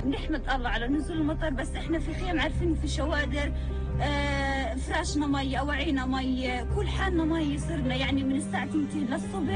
بنحمد الله على نزول المطر، بس احنا في خيم عارفين في شوادر، فراشنا مي، اواعينا مي، كل حالنا مي، صرنا يعني من الساعة 2 للصبح